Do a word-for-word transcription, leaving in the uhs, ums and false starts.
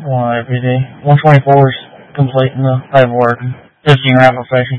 Well, every day. one twenty-four is completing the paperwork and visiting your application.